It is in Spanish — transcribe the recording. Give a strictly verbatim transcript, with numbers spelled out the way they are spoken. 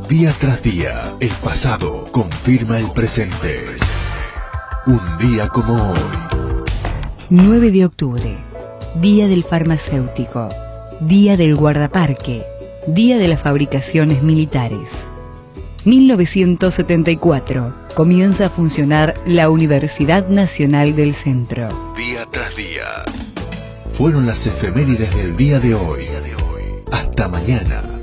Día tras día, el pasado confirma el presente. Un día como hoy. nueve de octubre, Día del Farmacéutico, Día del Guardaparque, Día de las Fabricaciones Militares. mil novecientos setenta y cuatro, comienza a funcionar la Universidad Nacional del Centro. Día tras día. Fueron las efemérides del día de hoy. Hasta mañana.